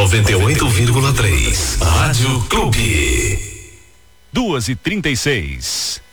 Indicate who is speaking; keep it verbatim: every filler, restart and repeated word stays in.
Speaker 1: noventa e oito vírgula três. Rádio Clube.
Speaker 2: Duas e trinta e seis.